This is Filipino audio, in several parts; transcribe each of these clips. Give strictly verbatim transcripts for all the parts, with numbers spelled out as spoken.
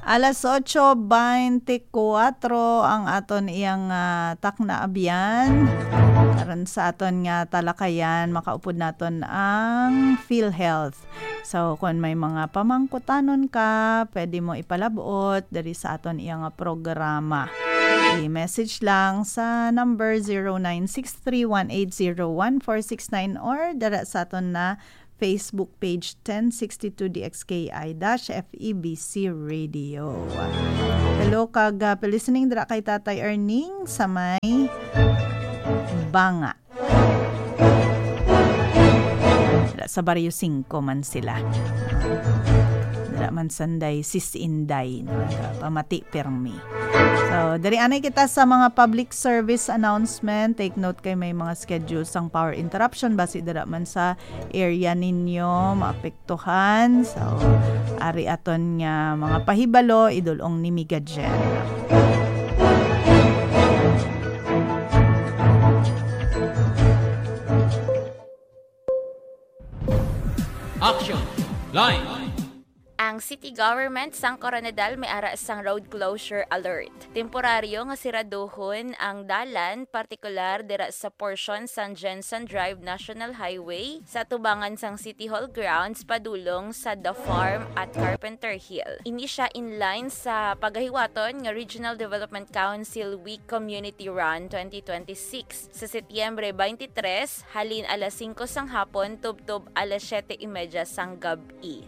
Alas otso beintikwatro ang aton iyang uh, takna abyan. Karon sa aton nga talakayan, makaupod naton ang PhilHealth. So, kung may mga pamangkutanon ka, pwede mo ipalabot dari sa aton iyang programa. I-message lang sa number zero nine six three one eight zero one four six nine or dara sa aton na Facebook page ten sixty-two D X K I-F E B C Radio. Hello kag uh, listening dira kay Tatay Erning sa may Banga. Sa Barrio Cinco man sila. Dira man sanday Sis Inday, no? Pamati permi. So, dari anay kita sa mga public service announcement. Take note kay may mga schedules ang power interruption basi dira man sa area ninyo maapektuhan. So, ari aton nga mga pahibalo idulong ni Migajen. Action Line. Ang city government sang Coronadal may ara sang road closure alert. Temporaryo nga siraduhon ang dalan, partikular dira sa portion sang Jensen Drive National Highway sa tubangan sang City Hall grounds padulong sa The Farm at Carpenter Hill. Ini siya in line sa pagahiwaton nga Regional Development Council Week Community Run twenty twenty-six sa Setyembre twenty-tres halin alas singko sang hapon tubtob alas siyete trenta sang gabi.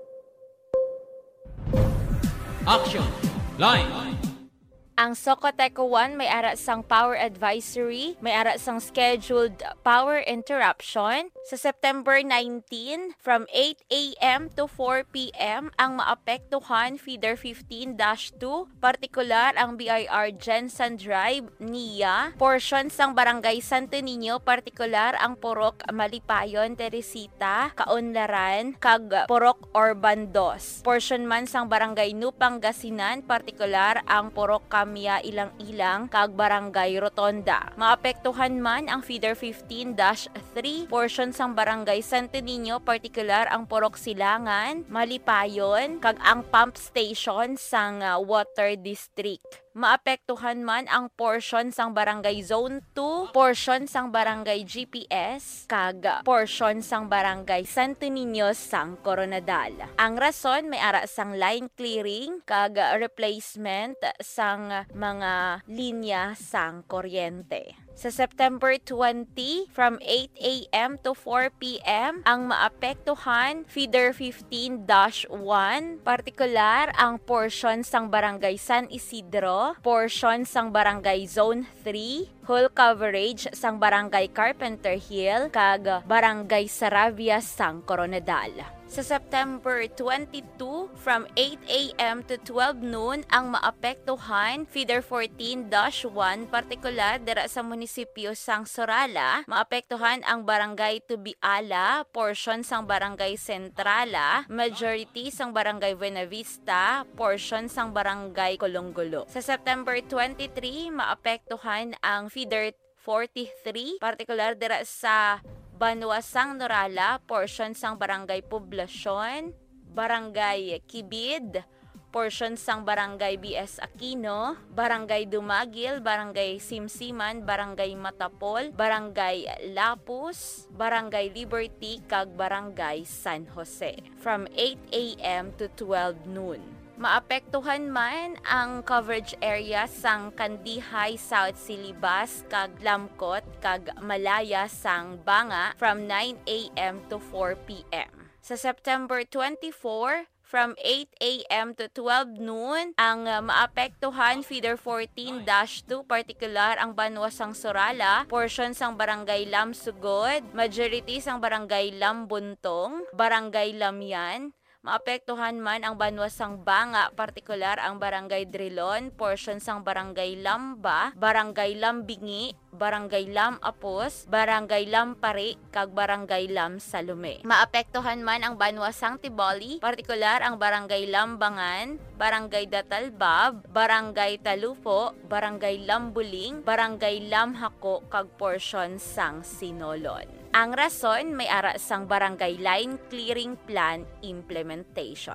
Action Line. Ang Socoteco one may ara sang power advisory, may ara sang scheduled power interruption sa September nineteenth from eight a.m. to four p.m. ang maapektuhan feeder fifteen dash two, partikular ang B I R Jensen Drive, N I A, portion sang Barangay Santo Niño, partikular ang Purok Malipayon, Teresita, Kaunlaran, kag Purok Orban two, portion man sang Barangay Nupangasinan, partikular ang Purok Kamya Ilang-Ilang, kag Barangay Rotonda. Maapektuhan man ang feeder fifteen dash three, portion sang Barangay Santo Niño, partikular ang Purok Silangan, Malipayon, kag ang pump station sang uh, Water District. Maapektuhan man ang portion sang Barangay Zone two, portion sang Barangay G P S, kag portion sang Barangay Santo Niño sang Coronadal. Ang rason may ara sang line clearing kag replacement sang mga linya sang kuryente. Sa September twentieth, from eight a.m. to four p.m. ang maapektuhan feeder fifteen dash one, partikular ang portion sang Barangay San Isidro, portion sang Barangay Zone three, whole coverage sang Barangay Carpenter Hill, kag Barangay Saravia sang Coronadal. Sa September twenty-second, from eight a.m. to twelve noon ang maapektuhan feeder fourteen dash one, partikular dira sa munisipyo sang Sorala, maapektuhan ang Barangay Tubiala, portion sang Barangay Centrala, majority sang Barangay Buenavista, portion sang Barangay Colonggulo. Sa September twenty-third, maapektuhan ang feeder forty-three, partikular dira sa Banuasang Norala, portion sang Barangay Poblasyon, Barangay Kibid, portion sang Barangay B S Aquino, Barangay Dumagil, Barangay Simsiman, Barangay Matapol, Barangay Lapus, Barangay Liberty, kag Barangay San Jose, from eight a.m. to twelve noon. Maapektuhan man ang coverage area sang Kandihay, South Silibas, kag Lamcot, kag Malaya sang Banga from nine a.m. to four p.m. Sa September twenty-fourth, from eight a.m. to twelve noon, ang uh, maapektuhan feeder fourteen dash two, partikular ang Banuasang Sorala, portion sang Barangay Lamsugod, majority sang Barangay Lambuntong, Barangay Lamyan. Maapektuhan man ang Banuasang Banga, partikular ang Barangay Drilon, portion sang Barangay Lamba, Barangay Lambingi, Barangay Lam Apos, Barangay Lampari, kag Barangay Lam Salome. Maapektuhan man ang Banuasang Tiboli, partikular ang Barangay Lambangan, Barangay Datalbab, Barangay Talupo, Barangay Lambuling, Barangay Lamhako, kag portion sang Sinolon. Ang rason may ara sang Barangay Line Clearing Plan Implementation.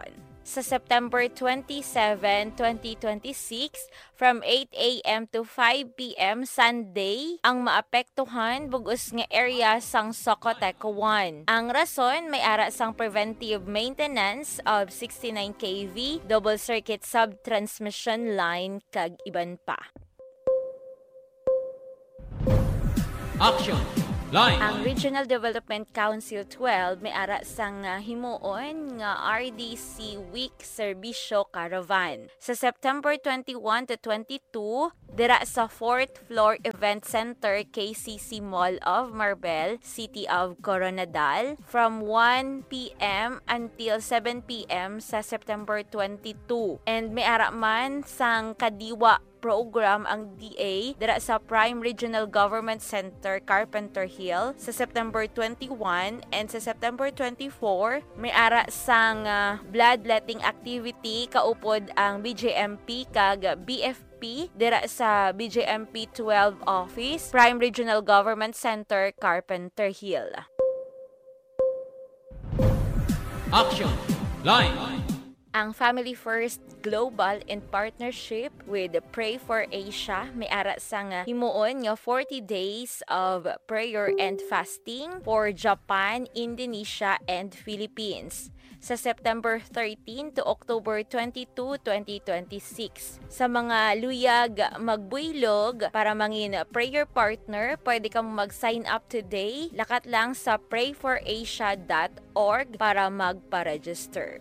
sa September twenty-seven, twenty twenty-six from eight a.m. to five p.m. Sunday ang maapektuhan bugos nga area sang Socoteco one. Ang rason may ara sang preventive maintenance of sixty-nine kilovolts double circuit sub-transmission line kag iban pa. Action! Line! Ang Regional Development Council twelve may ara sang uh, himuon nga R D C Week Serbisyo Caravan. Sa September twenty-one to twenty-two, dira sa fourth floor Event Center K C C Mall of Marbel, City of Coronadal from one p.m. until seven p.m. sa September twenty-two. And may ara man sang kadiwa program ang D A dira sa Prime Regional Government Center, Carpenter Hill sa September twenty-one, and sa September twenty-four may ara sang uh, bloodletting activity kaupod ang B J M P kag B F P dira sa B J M P twelve office, Prime Regional Government Center, Carpenter Hill. Action! Line! Ang Family First Global in partnership with Pray for Asia may ara sang himuon nga forty days of prayer and fasting for Japan, Indonesia, and Philippines sa September thirteenth to October twenty-second, twenty twenty-six. Sa mga luyag magbuylog para mangin prayer partner, pwede kang mag-sign up today. Lakat lang sa pray for asia dot org para magpa-register.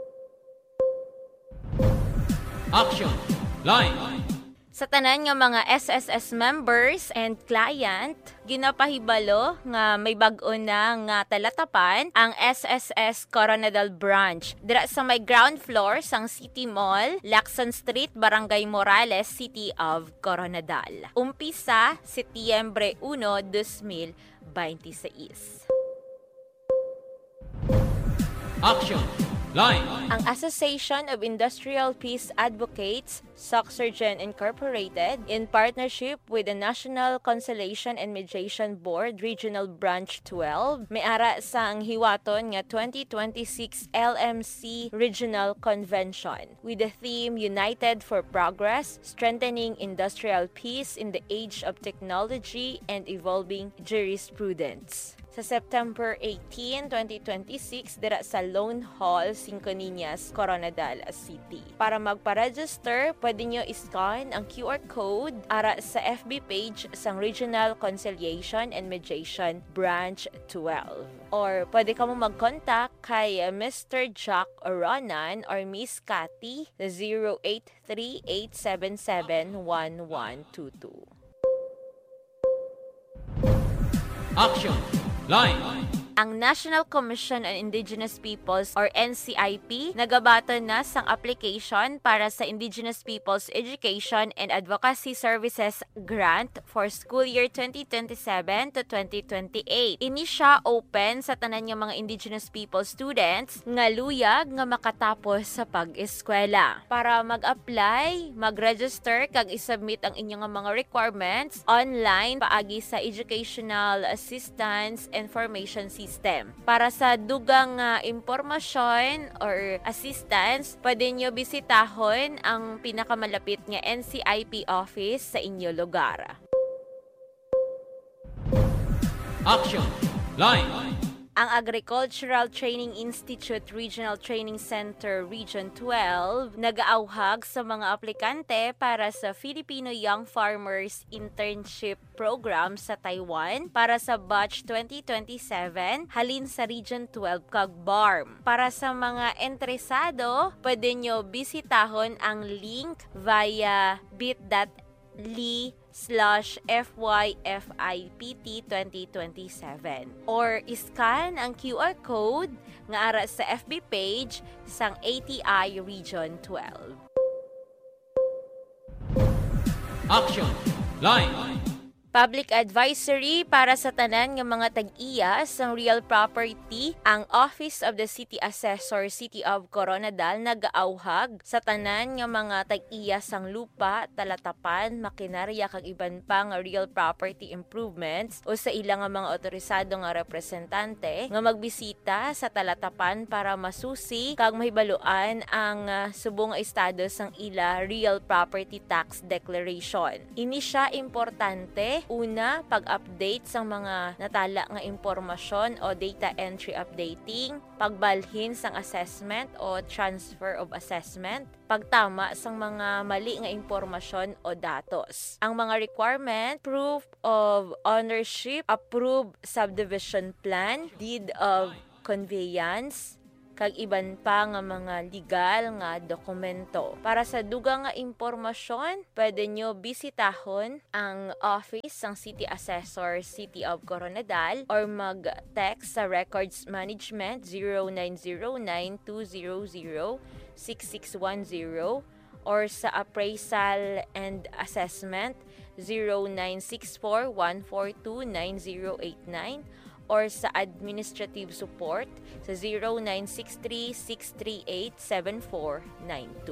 Action! Line! Sa tanan nga mga S S S members and client, ginapahibalo nga may bag-o na nga talatapan ang S S S Coronadal Branch. Dira sa may ground floor sang City Mall, Lacson Street, Barangay Morales, City of Coronadal. Umpisa, Setyembre first, dos mil veintiséis. Action! Line! Ang Association of Industrial Peace Advocates, Soxurgen Incorporated, in partnership with the National Conciliation and Mediation Board, Regional Branch twelve, may ara sang hiwaton nga twenty twenty-six L M C Regional Convention with the theme United for Progress, Strengthening Industrial Peace in the Age of Technology and Evolving Jurisprudence. Sa September eighteenth, twenty twenty-six, dira sa Lone Hall, Cinco Niñas, Coronadal City. Para magpa-register, pwede nyo iscan ang Q R code ara sa F B page sang Regional Conciliation and Mediation Branch twelve. Or pwede ka mo mag-contact kay Mister Jack Oronan or Miss Cathy sa zero eight three, eight seven seven, one one two two. Action! Line! Ang National Commission on Indigenous Peoples or N C I P nagabaton na sang application para sa Indigenous Peoples Education and Advocacy Services Grant for school year twenty twenty-seven to twenty twenty-eight. Ini siya open sa tanan nga mga Indigenous People students nga luyag nga makatapos sa pag-eskwela. Para mag-apply, mag-register kag isubmit ang inyong mga requirements online paagi sa Educational Assistance Information System. System. Para sa dugang uh, impormasyon or assistance, pwede nyo bisitahon ang pinakamalapit nga N C I P office sa inyo lugar. Action! Line! Ang Agricultural Training Institute Regional Training Center Region twelve nag-aauhag sa mga aplikante para sa Filipino Young Farmers Internship Program sa Taiwan para sa batch twenty twenty-seven halin sa Region twelve kag B A R M. Para sa mga interesado, pwede nyo bisitahon ang link via bit.ly slash F Y F I P T twenty twenty-seven or iscan ang Q R code nga ara sa F B page sang A T I Region twelve. Action! Line! Public advisory para sa tanan ng mga tag-iya sang real property, ang Office of the City Assessor City of Coronadal nagaauhag sa tanan ng mga tag-iya sang lupa, talatapan, makinarya kag iban pang real property improvements o sa ilang nga mga otorisado nga representante nga magbisita sa talatapan para masusi kag mahibaluan ang uh, subong estado sang ila real property tax declaration. Ini siya importante. Una, pag-update sa mga natala nga impormasyon o data entry updating, pagbalhin sang assessment o transfer of assessment, pagtama sang mga mali nga impormasyon o datos. Ang mga requirement, proof of ownership, approved subdivision plan, deed of conveyance, kag iban pa nga mga legal nga dokumento. Para sa dugang nga impormasyon, pwede nyo bisitahon ang office ng City Assessor City of Coronadal or mag-text sa Records Management zero nine zero nine two zero zero six six one zero or sa Appraisal and Assessment zero nine six four one four two nine zero eight nine or sa administrative support sa zero nine six three six three eight seven four nine two.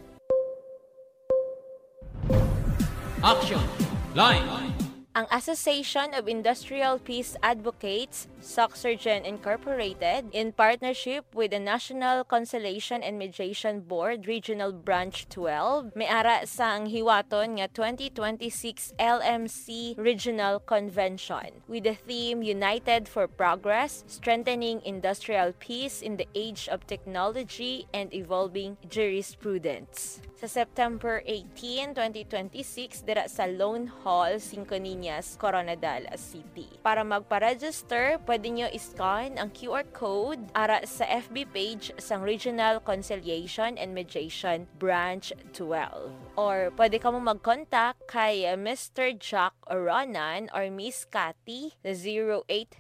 Action! Line! Ang Association of Industrial Peace Advocates, Soxurgen Incorporated, in partnership with the National Conciliation and Mediation Board Regional Branch twelve, may ara sa ang hiwaton nga twenty twenty-six L M C Regional Convention with the theme United for Progress, Strengthening Industrial Peace in the Age of Technology and Evolving Jurisprudence. Sa September eighteenth, twenty twenty-six, dira sa Lone Hall, Cinco Niñas, Coronadal City. Para magpa-register, pwede nyo iscan ang Q R code ara sa F B page sang Regional Conciliation and Mediation Branch twelve. Or pwede ka mo mag-contact kay Mister Jack Oronan or Miss Cathy sa zero eight